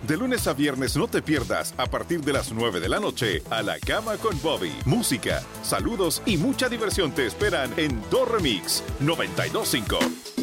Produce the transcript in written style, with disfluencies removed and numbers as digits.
De lunes a viernes no te pierdas, a partir de las 9 de la noche, A la Cama con Bobby. Música, saludos y mucha diversión te esperan en Do Remix 92.5.